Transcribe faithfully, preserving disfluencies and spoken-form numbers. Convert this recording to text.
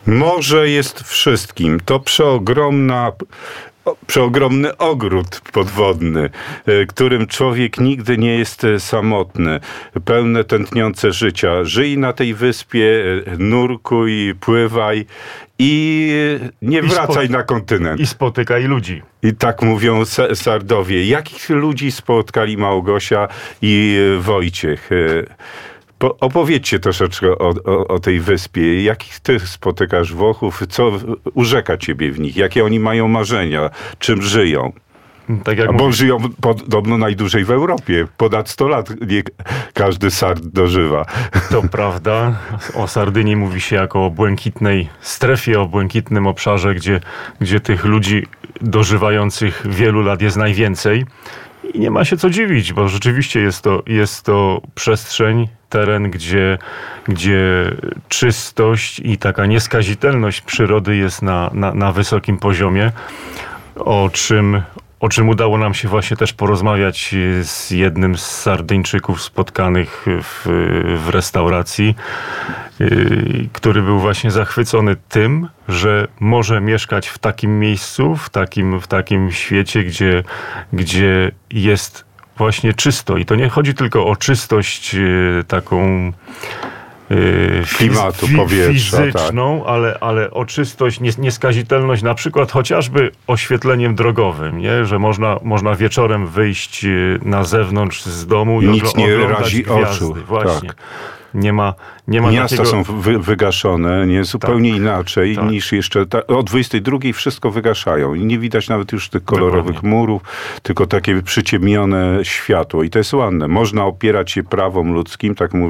Morze jest wszystkim. To przeogromna, przeogromny ogród podwodny, którym człowiek nigdy nie jest samotny. Pełne tętniące życia. Żyj na tej wyspie, nurkuj, pływaj i nie wracaj I na kontynent. I spotykaj ludzi. I tak mówią Sardowie. Jakich ludzi spotkali Małgosia i Wojciech? Po, opowiedzcie troszeczkę o, o, o tej wyspie. Jakich ty spotykasz Włochów? Co urzeka ciebie w nich? Jakie oni mają marzenia? Czym żyją? Tak jak Bo mówi... żyją podobno najdłużej w Europie. Ponad sto lat nie każdy Sard dożywa. To prawda. O Sardynii mówi się jako o błękitnej strefie, o błękitnym obszarze, gdzie, gdzie tych ludzi dożywających wielu lat jest najwięcej. I nie ma się co dziwić, bo rzeczywiście jest to, jest to przestrzeń, teren, gdzie, gdzie czystość i taka nieskazitelność przyrody jest na, na, na wysokim poziomie, o czym, o czym udało nam się właśnie też porozmawiać z jednym z Sardyńczyków spotkanych w, w restauracji, yy, który był właśnie zachwycony tym, że może mieszkać w takim miejscu, w takim, w takim świecie, gdzie, gdzie jest właśnie czysto. I to nie chodzi tylko o czystość yy, taką Yy, klimatu, fiz- powietrza, fizyczną, tak. ale, ale o czystość, nies- nieskazitelność, na przykład chociażby oświetleniem drogowym, nie? Że można, można wieczorem wyjść na zewnątrz z domu i nic ogl- nie oglądać razi gwiazdy. oczu. Właśnie. Tak. Nie ma, nie ma Miasta takiego... są wy, wygaszone, nie zupełnie tak, inaczej tak. niż jeszcze ta, o dwudziestej drugiej wszystko wygaszają i nie widać nawet już tych kolorowych Dokładnie. murów, tylko takie przyciemnione światło i to jest ładne. Można opierać się prawom ludzkim, tak mówię.